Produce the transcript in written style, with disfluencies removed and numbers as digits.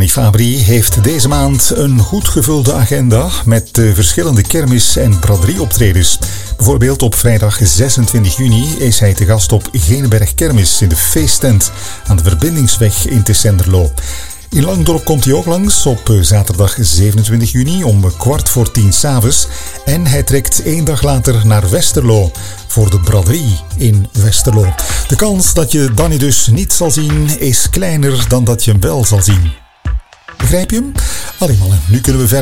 Danny Fabry heeft deze maand een goed gevulde agenda met verschillende kermis- en braderie-optredens. Bijvoorbeeld op vrijdag 26 juni is hij te gast op Geneberg Kermis in de feesttent aan de Verbindingsweg in Tessenderlo. In Langdorp komt hij ook langs op zaterdag 27 juni om 9:15 s'avonds. En hij trekt 1 dag later naar Westerlo voor de braderie in Westerlo. De kans dat je Danny dus niet zal zien is kleiner dan dat je hem wel zal zien. Begrijp je hem? Allee mannen, nu kunnen we verder.